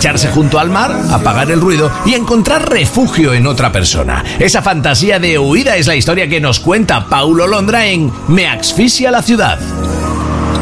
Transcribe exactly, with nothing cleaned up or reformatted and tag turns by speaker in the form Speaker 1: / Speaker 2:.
Speaker 1: marcharse junto al mar, apagar el ruido y encontrar refugio en otra persona. Esa fantasía de huida es la historia que nos cuenta Paulo Londra en Me asfixia la ciudad.